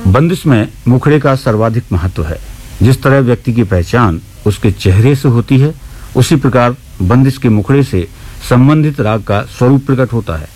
बंदिश में मुखड़े का सर्वाधिक महत्व है। जिस तरह व्यक्ति की पहचान उसके चेहरे से होती है, उसी प्रकार बंदिश के मुखड़े से संबंधित राग का स्वरूप प्रकट होता है।